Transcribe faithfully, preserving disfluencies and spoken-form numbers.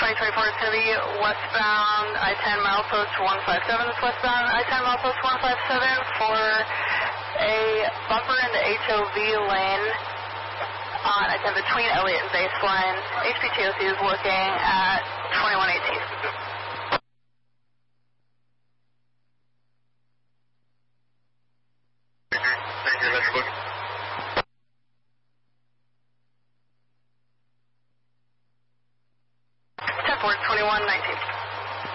twenty twenty-four is going to be westbound I ten milepost one five seven. That's westbound I ten milepost one five seven for a bumper in the H O V lane on I ten between Elliott and Baseline. H P T O C is looking at